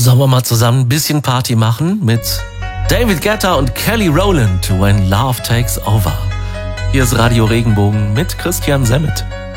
Sollen wir mal zusammen ein bisschen Party machen mit David Guetta und Kelly Rowland, When Love Takes Over. Hier ist Radio Regenbogen mit Christian Semmet.